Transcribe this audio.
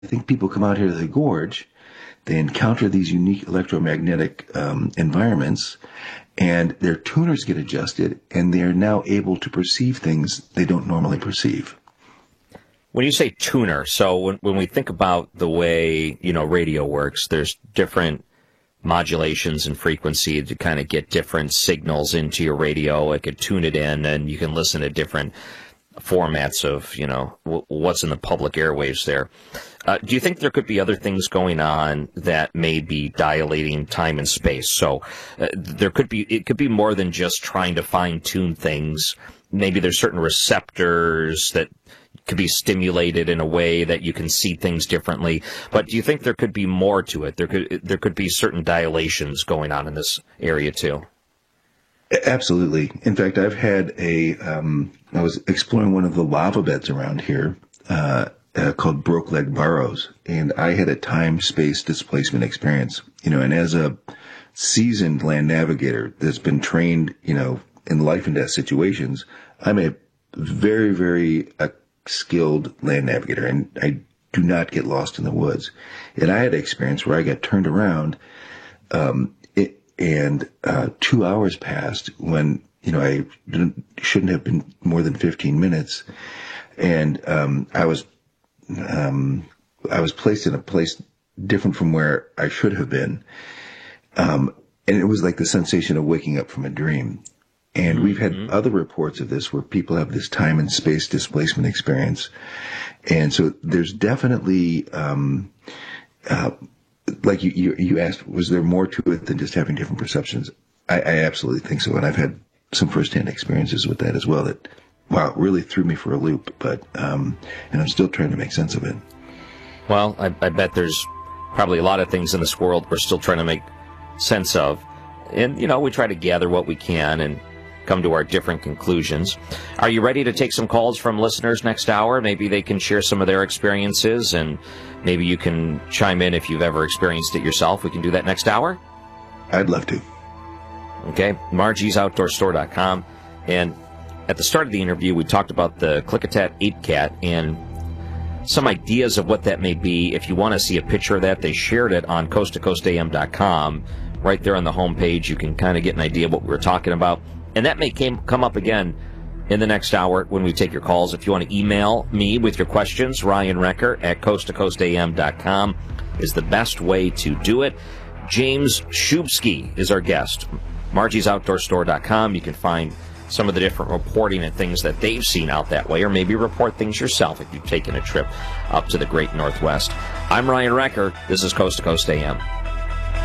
think people come out here to the gorge, they encounter these unique electromagnetic environments, and their tuners get adjusted, and they're now able to perceive things they don't normally perceive. When you say tuner, so when we think about the way, radio works, there's different modulations and frequency to kind of get different signals into your radio. It could tune it in, and you can listen to different formats of, what's in the public airwaves there. Do you think there could be other things going on that may be dilating time and space? So it could be more than just trying to fine-tune things. Maybe there's certain receptors that could be stimulated in a way that you can see things differently. But do you think there could be more to it? There could be certain dilations going on in this area too. Absolutely. In fact, I've had I was exploring one of the lava beds around here called Broke Leg Burrows, and I had a time-space displacement experience. And as a seasoned land navigator that's been trained, in life and death situations, I'm a very, very skilled land navigator, and I do not get lost in the woods. And I had an experience where I got turned around, and 2 hours passed when, I shouldn't have been more than 15 minutes. And I was placed in a place different from where I should have been. And it was like the sensation of waking up from a dream. And we've had other reports of this where people have this time and space displacement experience. And so there's definitely, like you asked, was there more to it than just having different perceptions? I absolutely think so. And I've had some firsthand experiences with that as well that, wow, it really threw me for a loop. But, and I'm still trying to make sense of it. Well, I bet there's probably a lot of things in this world we're still trying to make sense of. And, we try to gather what we can and come to our different conclusions. Are you ready to take some calls from listeners next hour? Maybe they can share some of their experiences, and maybe you can chime in if you've ever experienced it yourself. We can do that next hour? I'd love to. Okay, Margie'sOutdoorStore.com. And at the start of the interview, we talked about the Klickitat Ape Cat and some ideas of what that may be. If you want to see a picture of that, they shared it on coasttocoastam.com. Right there on the homepage, you can kind of get an idea of what we were talking about. And that may come up again in the next hour when we take your calls. If you want to email me with your questions, Ryan Wrecker at coasttocoastam.com is the best way to do it. James Shubsky is our guest. Margie'sOutdoorStore.com. You can find some of the different reporting and things that they've seen out that way, or maybe report things yourself if you've taken a trip up to the Great Northwest. I'm Ryan Wrecker. This is Coast to Coast AM.